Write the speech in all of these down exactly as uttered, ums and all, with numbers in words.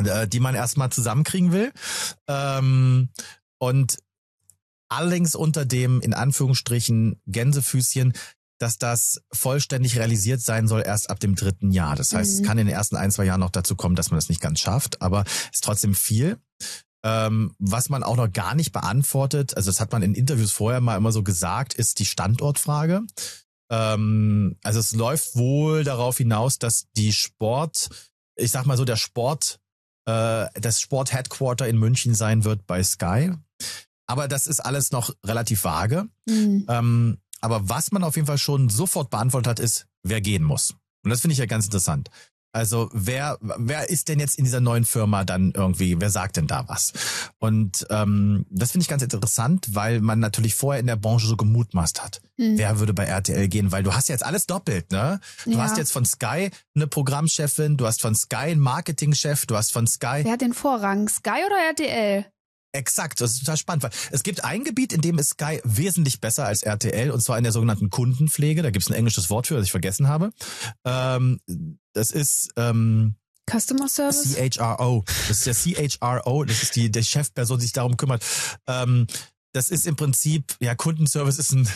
äh, die man erstmal zusammenkriegen will. Ähm, und allerdings unter dem, in Anführungsstrichen, Gänsefüßchen, dass das vollständig realisiert sein soll erst ab dem dritten Jahr. Das heißt, mhm. es kann in den ersten ein, zwei Jahren noch dazu kommen, dass man das nicht ganz schafft, aber es ist trotzdem viel. Ähm, was man auch noch gar nicht beantwortet, also das hat man in Interviews vorher mal immer so gesagt, ist die Standortfrage. Ähm, also es läuft wohl darauf hinaus, dass die Sport, ich sag mal so, der Sport, äh, das Sport-Headquarter in München sein wird bei Sky. Aber das ist alles noch relativ vage. Mhm. Ähm, aber was man auf jeden Fall schon sofort beantwortet hat, ist, wer gehen muss. Und das finde ich ja ganz interessant. Also wer wer ist denn jetzt in dieser neuen Firma dann irgendwie, wer sagt denn da was? Und ähm, das finde ich ganz interessant, weil man natürlich vorher in der Branche so gemutmaßt hat. Hm. Wer würde bei R T L gehen? Weil du hast jetzt alles doppelt, ne? Du ja. hast jetzt von Sky eine Programmchefin, du hast von Sky einen Marketingchef, du hast von Sky... Wer hat den Vorrang, Sky oder R T L? Exakt, das ist total spannend, weil es gibt ein Gebiet, in dem ist Sky wesentlich besser als R T L, und zwar in der sogenannten Kundenpflege. Da gibt es ein englisches Wort für, das ich vergessen habe. Ähm, das ist ähm, Customer Service? C H R O. Das ist der C H R O, das ist die der Chefperson, die sich darum kümmert. Ähm, das ist im Prinzip, ja, Kundenservice ist ein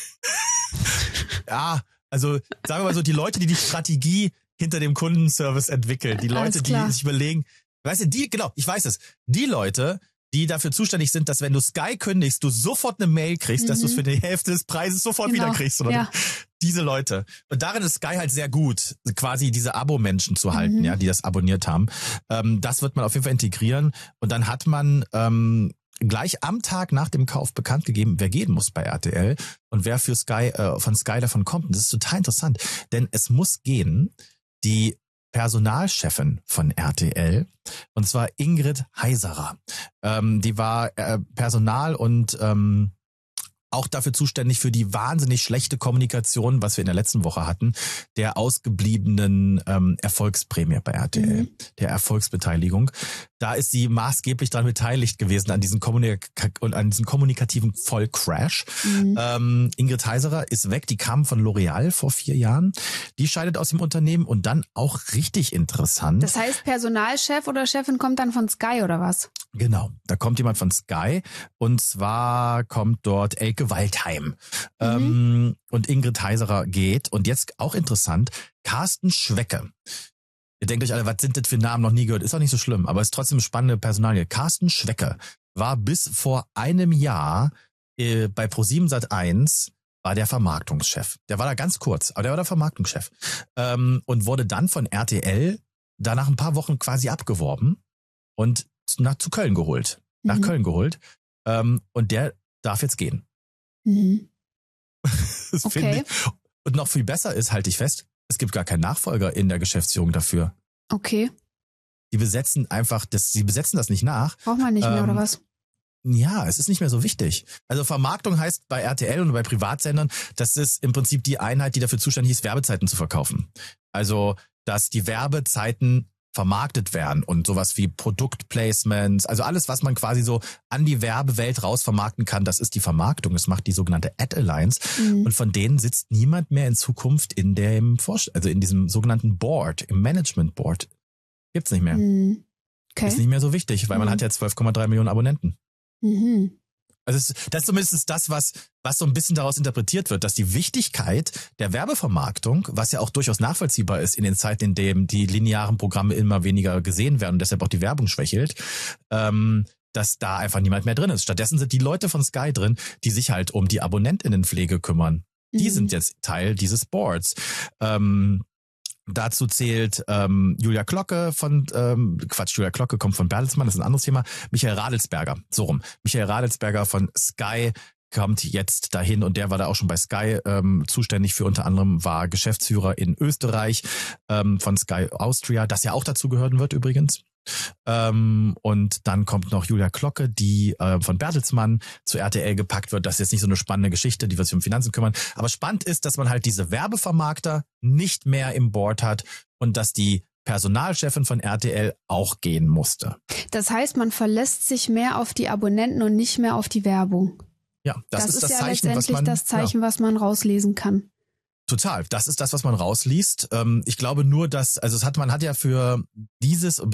ja, also sagen wir mal so, die Leute, die die Strategie hinter dem Kundenservice entwickeln, die Leute, die sich überlegen, weißt du, die, genau, ich weiß es, die Leute, die dafür zuständig sind, dass wenn du Sky kündigst, du sofort eine Mail kriegst, mhm. dass du es für die Hälfte des Preises sofort genau. wieder kriegst. Oder ja. Diese Leute. Und darin ist Sky halt sehr gut, quasi diese Abo-Menschen zu halten, mhm. ja, die das abonniert haben. Ähm, das wird man auf jeden Fall integrieren. Und dann hat man ähm, gleich am Tag nach dem Kauf bekannt gegeben, wer gehen muss bei R T L und wer für Sky äh, von Sky davon kommt. Und das ist total interessant, denn es muss gehen, die Personalchefin von R T L, und zwar Ingrid Heiserer. Ähm, die war äh, Personal und ähm, auch dafür zuständig für die wahnsinnig schlechte Kommunikation, was wir in der letzten Woche hatten, der ausgebliebenen ähm, Erfolgsprämie bei R T L, mhm. der Erfolgsbeteiligung. Da ist sie maßgeblich daran beteiligt gewesen, an diesem, Kommunik- und an diesem kommunikativen Vollcrash. Mhm. Ähm, Ingrid Heiserer ist weg, die kam von L'Oreal vor vier Jahren. Die scheidet aus dem Unternehmen und dann auch richtig interessant. Das heißt, Personalchef oder Chefin kommt dann von Sky oder was? Genau, da kommt jemand von Sky und zwar kommt dort Elke Waldheim. Mhm. Ähm, und Ingrid Heiserer geht. Und jetzt auch interessant, Carsten Schwecke. Ihr denkt euch alle, was sind das für Namen, noch nie gehört. Ist auch nicht so schlimm, aber ist trotzdem spannende Personalie. Carsten Schwecke war bis vor einem Jahr äh, bei ProSieben Sat eins war der Vermarktungschef. Der war da ganz kurz, aber der war der Vermarktungschef. Ähm, und wurde dann von R T L da nach ein paar Wochen quasi abgeworben und nach zu Köln geholt. Nach mhm. Köln geholt. Ähm, und der darf jetzt gehen. Mhm. Das okay. finde ich. Und noch viel besser ist, halte ich fest, es gibt gar keinen Nachfolger in der Geschäftsführung dafür. Okay. Die besetzen einfach, das, sie besetzen das nicht nach. Braucht man nicht mehr, ähm, oder was? Ja, es ist nicht mehr so wichtig. Also Vermarktung heißt bei R T L und bei Privatsendern, das ist im Prinzip die Einheit, die dafür zuständig ist, Werbezeiten zu verkaufen. Also, dass die Werbezeiten vermarktet werden und sowas wie Produktplacements, also alles, was man quasi so an die Werbewelt raus vermarkten kann, das ist die Vermarktung. Das macht die sogenannte Ad Alliance. Mhm. Und von denen sitzt niemand mehr in Zukunft in dem Vorst- also in diesem sogenannten Board, im Management Board. Gibt's nicht mehr. Mhm. Okay. Ist nicht mehr so wichtig, weil man mhm. hat ja zwölf Komma drei Millionen Abonnenten. Mhm. Also es, das ist zumindest das, was was so ein bisschen daraus interpretiert wird, dass die Wichtigkeit der Werbevermarktung, was ja auch durchaus nachvollziehbar ist in den Zeiten, in denen die linearen Programme immer weniger gesehen werden und deshalb auch die Werbung schwächelt, ähm, dass da einfach niemand mehr drin ist. Stattdessen sind die Leute von Sky drin, die sich halt um die AbonnentInnenpflege kümmern. Die mhm. sind jetzt Teil dieses Boards. Ähm, Dazu zählt ähm, Julia Glocke von, ähm, Quatsch, Julia Glocke kommt von Bertelsmann, das ist ein anderes Thema. Michael Radelsberger, so rum. Michael Radelsberger von Sky kommt jetzt dahin und der war da auch schon bei Sky ähm, zuständig für, unter anderem war Geschäftsführer in Österreich ähm, von Sky Austria, das ja auch dazu gehören wird übrigens. Ähm, und dann kommt noch Julia Glocke, die äh, von Bertelsmann zu R T L gepackt wird. Das ist jetzt nicht so eine spannende Geschichte, die wird sich um Finanzen kümmern. Aber spannend ist, dass man halt diese Werbevermarkter nicht mehr im Board hat und dass die Personalchefin von R T L auch gehen musste. Das heißt, man verlässt sich mehr auf die Abonnenten und nicht mehr auf die Werbung. Ja, das, das ist, ist das ja Zeichen, was letztendlich man, das Zeichen, ja. was man rauslesen kann. Total. Das ist das, was man rausliest. Ich glaube nur, dass, also es hat, man hat ja für dieses